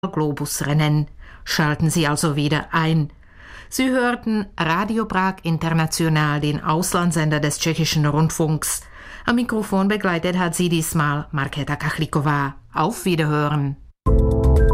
Globusrennen. Schalten Sie also wieder ein. Sie hörten Radio Prag International, den Auslandssender des tschechischen Rundfunks. Am Mikrofon begleitet hat sie diesmal Markéta Kachliková. Auf Wiederhören.